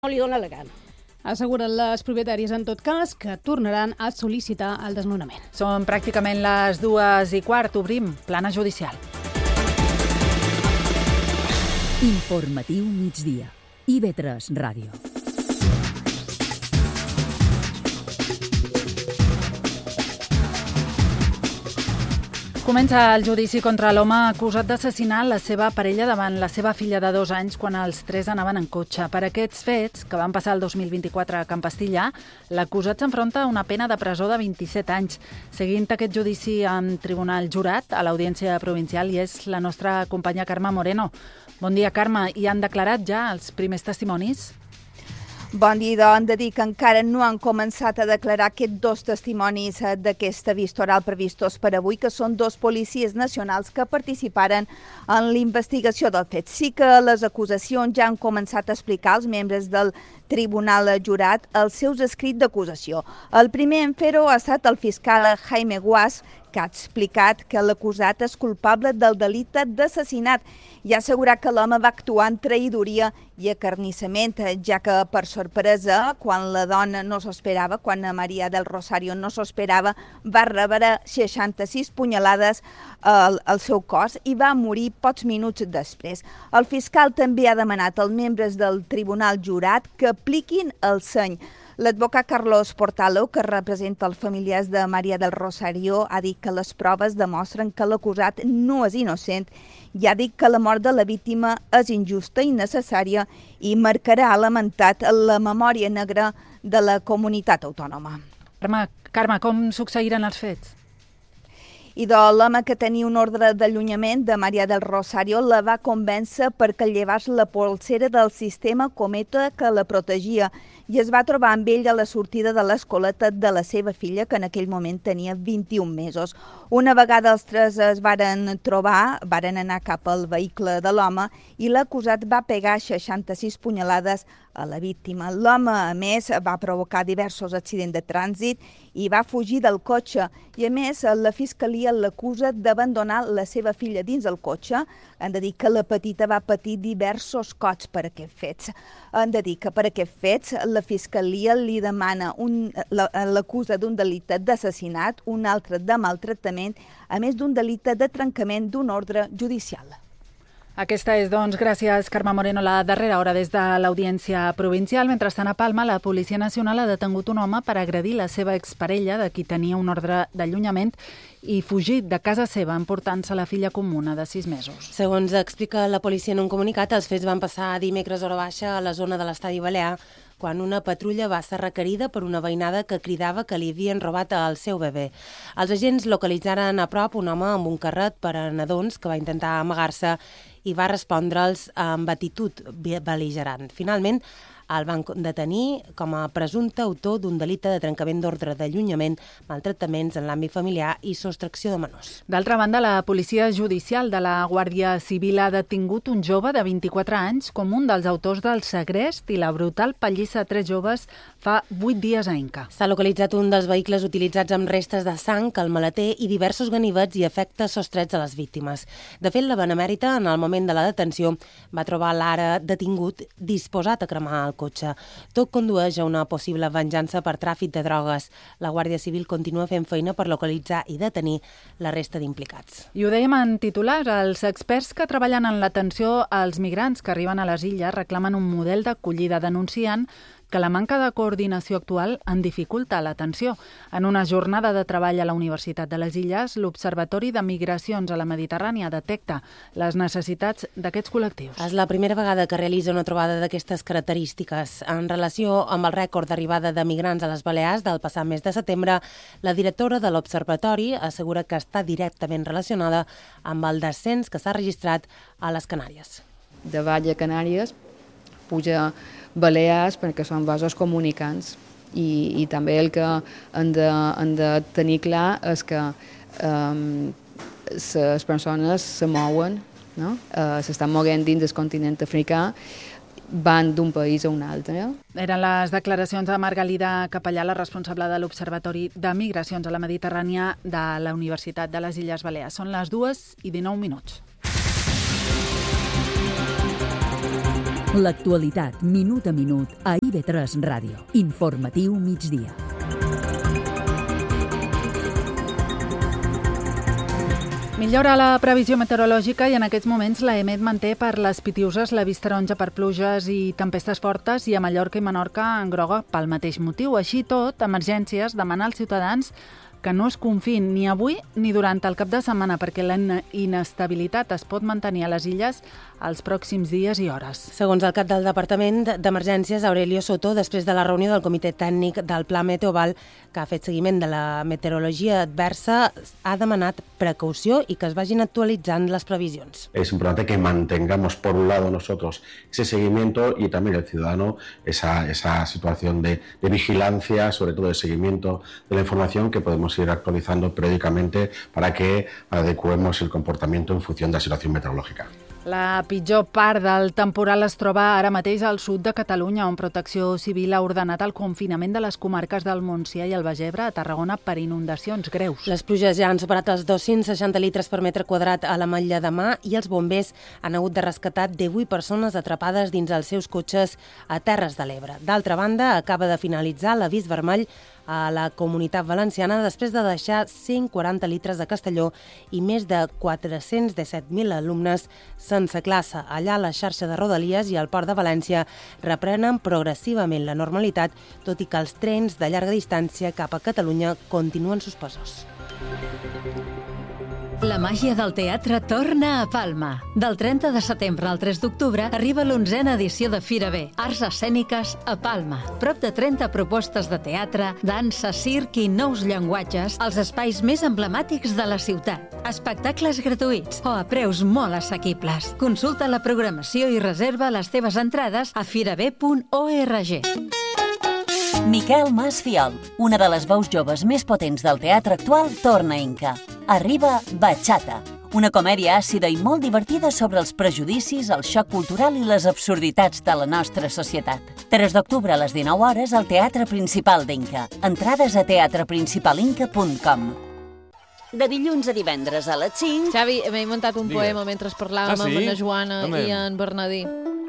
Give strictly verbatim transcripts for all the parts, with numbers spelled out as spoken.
no li dóna la gana. Asseguren les propietàries, en tot cas, que tornaran a sol·licitar el desnonament. Són pràcticament les dues i quart. Obrim plana judicial. Informatiu migdia. I ve tres Ràdio. Comença el judici contra l'home acusat d'assassinar la seva parella davant la seva filla de dos anys quan els tres anaven en cotxe. Per aquests fets, que van passar el dos mil vint-i-quatre a Can Pastilla, l'acusat s'enfronta a una pena de presó de vint-i-set anys. Seguint aquest judici en tribunal jurat a l'Audiència Provincial i és la nostra companya Carme Moreno. Bon dia, Carme. I han declarat ja els primers testimonis? Bon dia, hem de dir que encara no han començat a declarar aquests dos testimonis d'aquesta vista oral previstos per avui, que són dos policies nacionals que participaren en l'investigació del fet. Sí que les acusacions ja han començat a explicar als membres del tribunal jurat els seus escrits d'acusació. El primer en fer-ho ha estat el fiscal Jaime Guas, que ha explicat que l'acusat és culpable del delicte d'assassinat i ha assegurat que l'home va actuar en traïdoria i acarnissament, ja que per sorpresa, quan la dona no s'esperava, quan a Maria del Rosario no s'esperava, va rebre seixanta-sis punyalades al, al seu cos i va morir pocs minuts després. El fiscal també ha demanat als membres del tribunal jurat que apliquin el seny. L'advocat Carlos Portalo, que representa els familiars de Maria del Rosario, ha dit que les proves demostren que l'acusat no és innocent i ha dit que la mort de la víctima és injusta i necessària i marcarà, ha lamentat, la memòria negra de la comunitat autònoma. Carme, Carme, com succeiran els fets? I de l'home que tenia un ordre d'allunyament de Maria del Rosario la va convèncer perquè llevés la polsera del sistema Cometa que la protegia i es va trobar amb ell a la sortida de l'escoleta de la seva filla, que en aquell moment tenia vint-i-un mesos. Una vegada els tres es varen trobar, varen anar cap al vehicle de l'home i l'acusat va pegar seixanta-sis punyalades a la víctima. L'home, a més, va provocar diversos accidents de trànsit i va fugir del cotxe. I, a més, la fiscalia l'acusa d'abandonar la seva filla dins el cotxe. Han de dir que la petita va patir diversos cops per aquests fets. Han de dir que per aquests fets la fiscalia li demana un, l'acusa d'un delicte d'assassinat, un altre de maltractament, a més d'un delicte de trencament d'un ordre judicial. Aquesta és, doncs, gràcies, Carme Moreno, la darrera hora des de l'Audiència Provincial. Mentrestant, a Palma, la Policia Nacional ha detengut un home per agredir la seva exparella, de qui tenia un ordre d'allunyament, i fugir de casa seva, emportant-se la filla comuna de sis mesos. Segons explica la policia en un comunicat, els fets van passar dimecres hora baixa a la zona de l'Estadi Balear, quan una patrulla va ser requerida per una veïnada que cridava que li havien robat el seu bebè. Els agents localitzaren a prop un home amb un carret per a nadons que va intentar amagar-se i va respondre'ls amb actitud bel·ligerant. Finalment, el van detenir com a presumpte autor d'un delicte de trencament d'ordre d'allunyament, maltractaments en l'àmbit familiar i sostracció de menors. D'altra banda, la Policia Judicial de la Guàrdia Civil ha detingut un jove de vint-i-quatre anys com un dels autors del segrest i la brutal pallissa a tres joves fa vuit dies a Inca. S'ha localitzat un dels vehicles utilitzats amb restes de sang, el maleter i diversos ganivets i efectes sostrets a les víctimes. De fet, la Benemèrita, en el moment de la detenció, va trobar l'ara detingut disposat a cremar el cotxe. Tot condueix a una possible venjança per tràfic de drogues. La Guàrdia Civil continua fent feina per localitzar i detenir la resta d'implicats. I ho dèiem en titulars, els experts que treballen en l'atenció als migrants que arriben a les illes reclamen un model d'acollida, denunciant que la manca de coordinació actual en dificulta l'atenció. En una jornada de treball a la Universitat de les Illes, l'Observatori de Migracions a la Mediterrània detecta les necessitats d'aquests col·lectius. És la primera vegada que realitza una trobada d'aquestes característiques. En relació amb el rècord d'arribada de migrants a les Balears del passat mes de setembre, la directora de l'Observatori assegura que està directament relacionada amb el descens que s'ha registrat a les Canàries. De Vall a Canàries puja Balears perquè són vasos comunicants i, i també el que hem de, hem de tenir clar és que um, les persones se mouen, no? uh, s'estan movent dins del continent africà, van d'un país a un altre. Eren les declaracions de Margalida Capellà, la responsable de l'Observatori de Migracions a la Mediterrània de la Universitat de les Illes Balears. Són les dues i dinou minuts. L'actualitat, minut a minut, a I V tres Ràdio. Informatiu migdia. Millora la previsió meteorològica i en aquests moments la EMET manté per les Pitiuses l'avís taronja per pluges i tempestes fortes i a Mallorca i Menorca en groga pel mateix motiu. Així tot, Emergències demana als ciutadans que no es confiïn ni avui ni durant el cap de setmana perquè la inestabilitat es pot mantenir a les illes els pròxims dies i hores. Segons el cap del Departament d'Emergències, Aurelio Soto, després de la reunió del Comitè Tècnic del Pla Meteoval, que ha fet seguiment de la meteorologia adversa, ha demanat precaució i que es vagin actualitzant les previsions. Es importante que mantengamos, por un lado, nosotros ese seguimiento y también el ciudadano esa, esa situación de, de vigilancia, sobre todo de seguimiento de la información que podemos ir actualizando periódicamente para que adecuemos el comportamiento en función de la situación meteorológica. La pitjor part del temporal es troba ara mateix al sud de Catalunya, on Protecció Civil ha ordenat el confinament de les comarques del Montsià i el Baix Ebre a Tarragona per inundacions greus. Les pluges ja han superat els dos-cents seixanta litres per metre quadrat a la Motlla de Mar i els bombers han hagut de rescatar divuit persones atrapades dins els seus cotxes a Terres de l'Ebre. D'altra banda, acaba de finalitzar l'avís vermell a la Comunitat Valenciana després de deixar cent quaranta litres a Castelló i més de quatre-cents disset mil alumnes sense classe. Allà la xarxa de Rodalies i el Port de València reprenen progressivament la normalitat, tot i que els trens de llarga distància cap a Catalunya continuen suspesos. La màgia del teatre torna a Palma. Del trenta de setembre al tres d'octubre arriba l'onzena edició de Fira B, Arts Escèniques a Palma. Prop de trenta propostes de teatre, dansa, circ i nous llenguatges als espais més emblemàtics de la ciutat. Espectacles gratuïts o a preus molt assequibles. Consulta la programació i reserva les teves entrades a firab punt org. Miquel Masfiol, una de les veus joves més potents del teatre actual, torna a Inca. Arriba Bachata, una comèdia àcida i molt divertida sobre els prejudicis, el xoc cultural i les absurditats de la nostra societat. tres d'octubre a les dinou hores al Teatre Principal d'Inca. Entrades a teatre principal inca punt com. De dilluns a divendres a les cinc... Xavi, m'he muntat un Digues. poema mentre parlàvem Ah, sí? amb la Joana Home. i en Bernadí.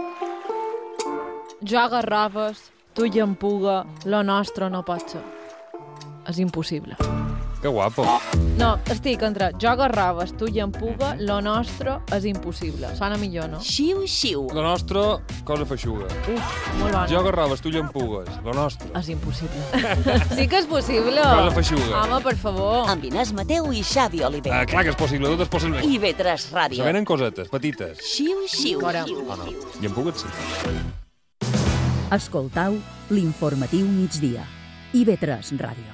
Jo agarraves, tu i empuga, lo nostre no pot ser. És impossible. Que guapo. No, estic entre jo agarraves, tu i empuga, lo nostre és impossible. Sona millor, no? Xiu, xiu. Lo nostre, cosa feixuga. Uf, molt bona. Jo agarraves, tu llampugues. Lo nostre. És impossible. Sí que és possible. Cosa feixuga. Home, per favor. Amb Inés Mateu i Xavi Oliver. Ah, clar que és possible, tot és possible. I V tres Ràdio. Se venen cosetes, petites. Xiu, xiu. O no? Llampugues, sí. Escoltau l'informatiu migdia. I V tres Ràdio.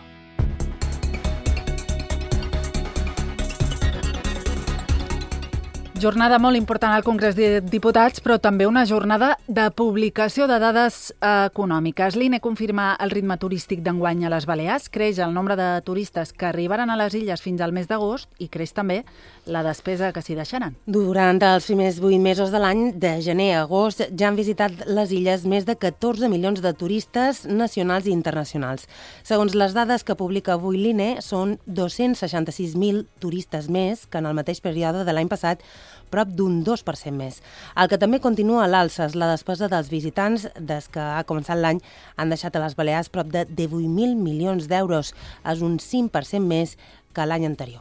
Jornada molt important al Congrés de Diputats, però també una jornada de publicació de dades econòmiques. L'I N E confirma el ritme turístic d'enguany a les Balears, creix el nombre de turistes que arribaran a les illes fins al mes d'agost i creix també la despesa que s'hi deixaran. Durant els primers vuit mesos de l'any, de gener a agost, ja han visitat les illes més de catorze milions de turistes nacionals i internacionals. Segons les dades que publica avui l'I N E, són dos-cents seixanta-sis mil turistes més que en el mateix període de l'any passat, prop d'un dos per cent més. El que també continua a l'alça és la despesa dels visitants. Des que ha començat l'any han deixat a les Balears prop de divuit mil milions d'euros. És un cinc per cent més que l'any anterior.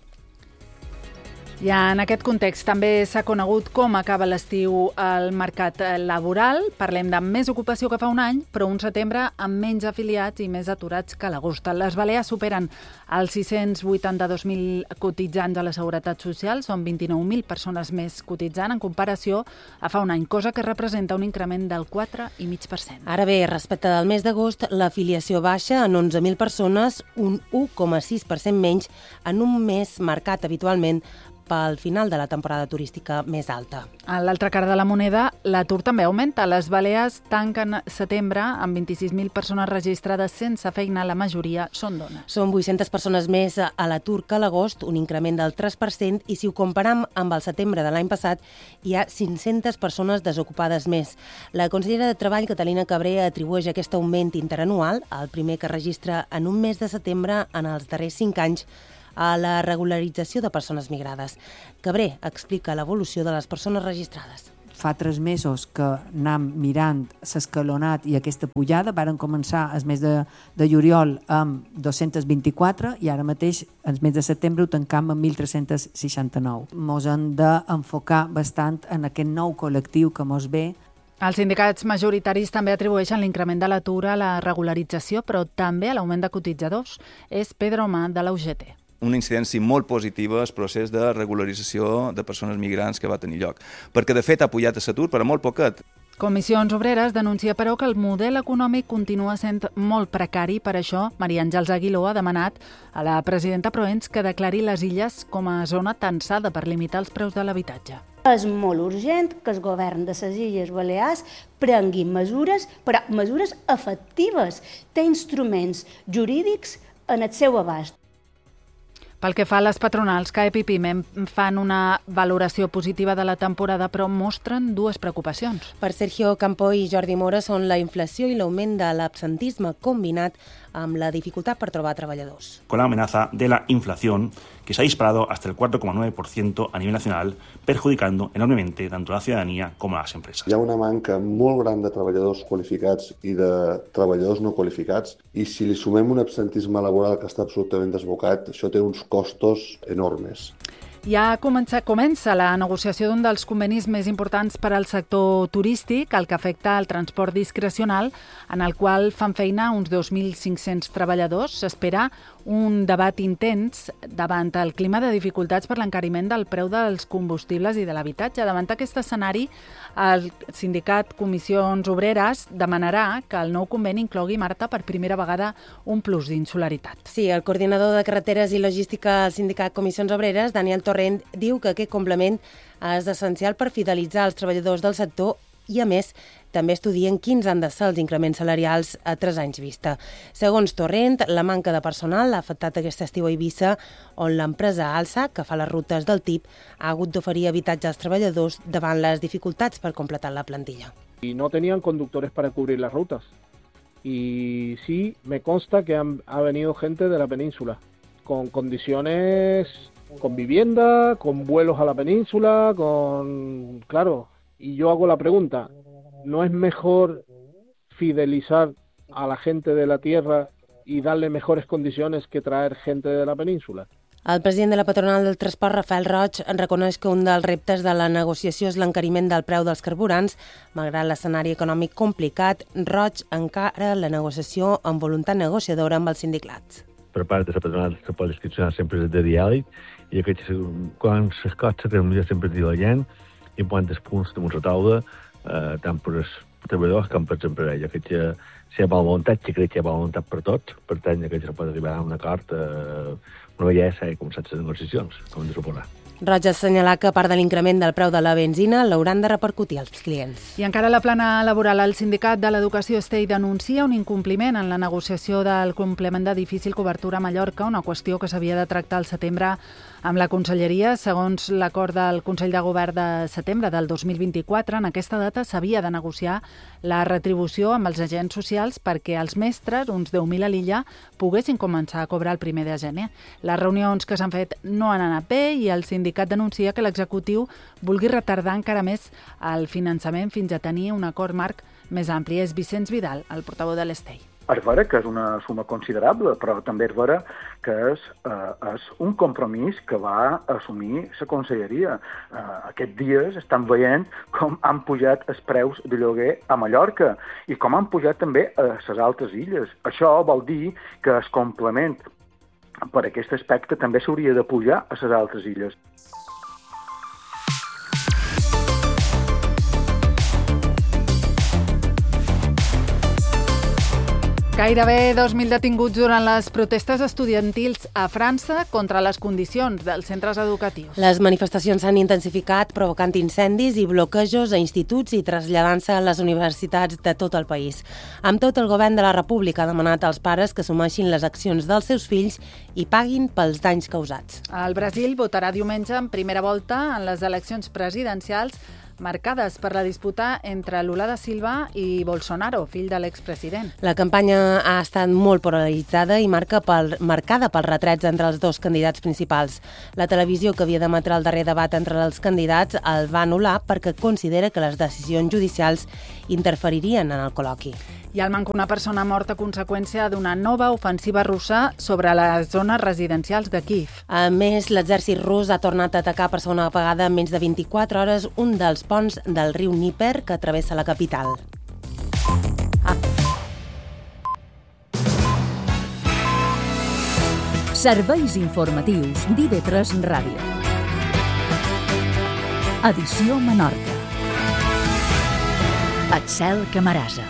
I en aquest context també s'ha conegut com acaba l'estiu al mercat laboral. Parlem de més ocupació que fa un any, però un setembre amb menys afiliats i més aturats que l'agost. Les Balears superen els sis-cents vuitanta-dos mil cotitzants a la Seguretat Social, són vint-i-nou mil persones més cotitzant en comparació a fa un any, cosa que representa un increment del quatre coma cinc per cent. Ara bé, respecte del mes d'agost, l'afiliació baixa en onze mil persones, un u coma sis per cent menys en un mes marcat habitualment pel final de la temporada turística més alta. A l'altra cara de la moneda, l'atur també augmenta. Les Balears tanquen setembre amb vint-i-sis mil persones registrades sense feina, la majoria són dones. Són vuit-centes persones més a l'atur que a l'agost, un increment del tres per cent, i si ho comparam amb el setembre de l'any passat, hi ha cinc-centes persones desocupades més. La consellera de Treball, Catalina Cabré, atribueix aquest augment interanual, el primer que registra en un mes de setembre en els darrers cinc anys, a la regularització de persones migrades. Cabré explica l'evolució de les persones registrades. fa tres mesos que anem mirant l'escalonat i aquesta pujada. Varen començar el mes de, de juliol amb dos-cents vint-i-quatre i ara mateix, el mes de setembre, ho tancam amb mil tres-cents seixanta-nou. Ens hem d'enfocar bastant en aquest nou col·lectiu que mos ve. Els sindicats majoritaris també atribueixen l'increment de l'atur a la regularització, però també a l'augment de cotitzadors. És Pedro Omar, de la U G T. Una incidència molt positiva al procés de regularització de persones migrants que va tenir lloc, perquè de fet ha pujat l'atur, però molt poquet. Comissions Obreres denuncia, però, que el model econòmic continua sent molt precari. Per això, Maria Àngels Aguiló ha demanat a la presidenta Proens que declari les Illes com a zona tensada per limitar els preus de l'habitatge. És molt urgent que el govern de les Illes Balears prengui mesures, però mesures efectives. Té instruments jurídics en el seu abast. Pel que fa a les patronals, C A E P i PIME fan una valoració positiva de la temporada, però mostren dues preocupacions. Per Sergio Campo i Jordi Mora són la inflació i l'augment de l'absentisme combinat amb la dificultad per trobar treballadors. Con la amenaza de la inflación, que se ha disparado hasta el cuatro coma nueve por ciento a nivel nacional, perjudicando enormemente tanto a la ciudadanía como a las empresas. Hi ha una manca molt gran de treballadors qualificats i de treballadors no qualificats, i si li sumem un absentisme laboral que està absolutament desbocat, això té uns costos enormes. Ja comença, comença la negociació d'un dels convenis més importants per al sector turístic, el que afecta el transport discrecional, en el qual fan feina uns dos mil cinc-cents treballadors. S'espera un debat intens davant el clima de dificultats per l'encariment del preu dels combustibles i de l'habitatge. Davant aquest escenari, el sindicat Comissions Obreres demanarà que el nou conveni inclogui, Marta, per primera vegada un plus d'insularitat. Sí, el coordinador de carreteres i logística del sindicat Comissions Obreres, Daniel Torrent, diu que aquest complement és essencial per fidelitzar els treballadors del sector i, a més, també estudien quins han de ser els increments salarials a tres anys vista. Segons Torrent, la manca de personal ha afectat aquest estiu a Eivissa, on l'empresa Alsa, que fa les rutes del T I P, ha hagut d'oferir habitatge als treballadors davant les dificultats per completar la plantilla. Y no tenían conductores para cubrir las rutas. Y sí, me consta que han, ha venido gente de la península, con condiciones, con vivienda, con vuelos a la península, con... Claro, y yo hago la pregunta, ¿no es mejor fidelizar a la gente de la tierra y darle mejores condiciones que traer gente de la península? El president de la patronal del transport, Rafael Roig, reconeix que un dels reptes de la negociació és l'encariment del preu dels carburants. Malgrat l'escenari econòmic complicat, Roig encara la negociació amb voluntat negociadora amb els sindicats. Per part de la patronal se pot descripcionar sempre de diàleg i aquests, quan les coses s'arreglen sempre dialogant i quan els punts damunt la taula, eh, tant per als treballadors com per les empreses. Aquesta, si hi ha bona voluntat, si crec que hi ha bona voluntat per tots, per tant, que se pot arribar a un acord, eh, una vegada s'ha començat les negociacions, com hem de suposar. Roig ha assenyalat que a part de l'increment del preu de la benzina l'hauran de repercutir als clients. I encara a la plana laboral, el sindicat de l'Educació Estei denuncia un incompliment en la negociació del complement de difícil cobertura a Mallorca, una qüestió que s'havia de tractar al setembre amb la Conselleria. Segons l'acord del Consell de Govern de setembre del dos mil vint-i-quatre, en aquesta data s'havia de negociar la retribució amb els agents socials perquè els mestres, uns deu mil a l'illa, poguessin començar a cobrar el primer de gener. Les reunions que s'han fet no han anat bé i el sindicat denuncia que l'executiu vulgui retardar encara més el finançament fins a tenir un acord marc més ampli. És Vicenç Vidal, el portaveu de l'Estei. És vera que és una suma considerable, però també és vera que és, eh, és un compromís que va assumir la Conselleria. Eh, aquests dies estan veient com han pujat els preus de lloguer a Mallorca i com han pujat també a les altres illes. Això vol dir que el complement per aquest aspecte també s'hauria de pujar a les altres illes. Gairebé dos mil detinguts durant les protestes estudiantils a França contra les condicions dels centres educatius. Les manifestacions s'han intensificat provocant incendis i bloquejos a instituts i traslladant-se a les universitats de tot el país. Amb tot, el govern de la República ha demanat als pares que assumeixin les accions dels seus fills i paguin pels danys causats. El Brasil votarà diumenge en primera volta en les eleccions presidencials marcades per la disputa entre Lula da Silva i Bolsonaro, fill de l'expresident. La campanya ha estat molt polaritzada i marca pel, marcada pels retrets entre els dos candidats principals. La televisió que havia d'emetre el darrer debat entre els candidats el va anul·lar perquè considera que les decisions judicials interferirien en el col·loqui. I al manca una persona morta a conseqüència d'una nova ofensiva russa sobre les zones residencials de Kíev. A més, l'exèrcit rus ha tornat a atacar per segona vegada en menys de vint-i-quatre hores un dels ponts del riu Dníper que travessa la capital. Ah. Serveis informatius d'I V tres Ràdio. Edició Menorca. Axel Camarasa.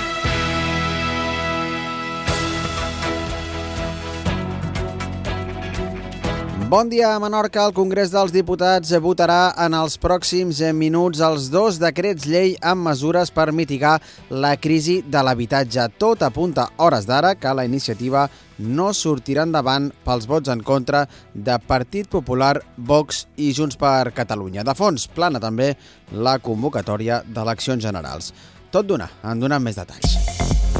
Bon dia a Menorca. El Congrés dels Diputats votarà en els pròxims minuts els dos decrets llei amb mesures per mitigar la crisi de l'habitatge. Tot apunta a hores d'ara que la iniciativa no sortirà endavant pels vots en contra de Partit Popular, Vox i Junts per Catalunya. De fons, plana també la convocatòria d'eleccions generals. Tot d'una, en donem més detalls.